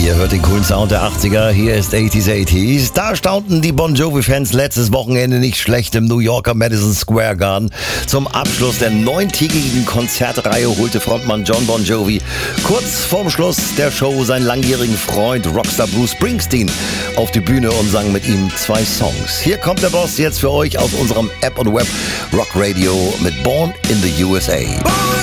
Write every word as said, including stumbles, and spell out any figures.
Ihr hört den coolen Sound der achtziger, hier ist achtziger achtziger. Da staunten die Bon Jovi-Fans letztes Wochenende nicht schlecht im New Yorker Madison Square Garden. Zum Abschluss der neuntägigen Konzertreihe holte Frontmann John Bon Jovi kurz vorm Schluss der Show seinen langjährigen Freund Rockstar Bruce Springsteen auf die Bühne und sang mit ihm zwei Songs. Hier kommt der Boss jetzt für euch aus unserem App und Web Rock Radio mit Born in the U S A.